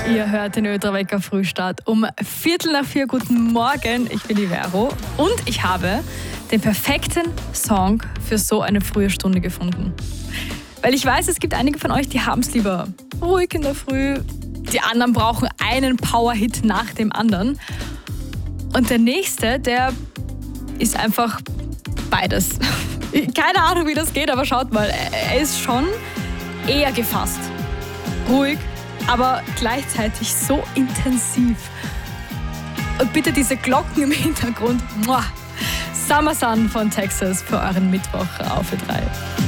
Ihr hört den Ö3-Wecker Frühstart um 3:45. Guten Morgen, ich bin die Vero und ich habe den perfekten Song für so eine frühe Stunde gefunden. Weil ich weiß, es gibt einige von euch, die haben es lieber ruhig in der Früh. Die anderen brauchen einen Power-Hit nach dem anderen. Und der nächste, der ist einfach beides. Keine Ahnung, wie das geht, aber schaut mal, er ist schon eher gefasst. Ruhig, aber gleichzeitig so intensiv. Und bitte diese Glocken im Hintergrund. Summer Sun von Texas für euren Mittwoch auf Ö3.